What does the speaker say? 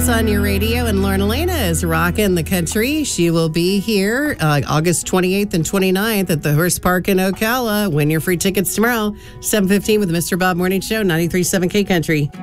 Jazz on your radio, and Lauren Elena is rocking the country. She will be here August 28th and 29th at the Horse Park in Ocala. Win your free tickets tomorrow, 7:15 with the Mr. Bob Morning Show, 93.7 K Country.